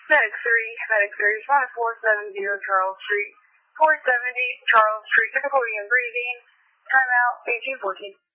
Medic 3, respond to 470 Charles Street. 470 Charles Street, difficulty in breathing. Timeout, 1814.